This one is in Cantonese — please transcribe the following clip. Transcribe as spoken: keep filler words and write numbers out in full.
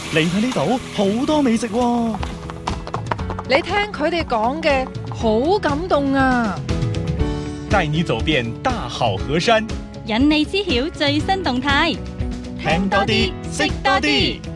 嚟睇呢度好多美食喎。 你聽佢哋講嘅好感動啊！ 帶你走遍大好河山， 引你知曉最新動態， 聽多啲，識多啲。